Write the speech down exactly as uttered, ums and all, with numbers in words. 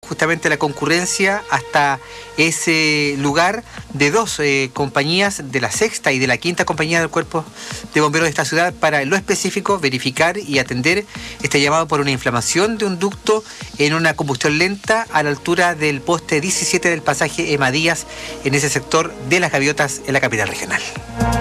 justamente la concurrencia hasta ese lugar de dos eh, compañías, de la sexta y de la quinta compañía del Cuerpo de Bomberos de esta ciudad, para en lo específico verificar y atender este llamado por una inflamación de un ducto en una combustión lenta a la altura del poste diecisiete del pasaje Ema Díaz, en ese sector de Las Gaviotas, en la capital regional.